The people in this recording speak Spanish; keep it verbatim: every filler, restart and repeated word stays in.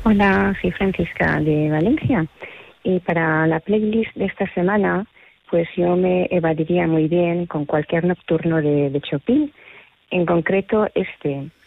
Hola, soy Francisca de Valencia. Y para la playlist de esta semana, pues yo me evadiría muy bien con cualquier nocturno de, de Chopin, en concreto este,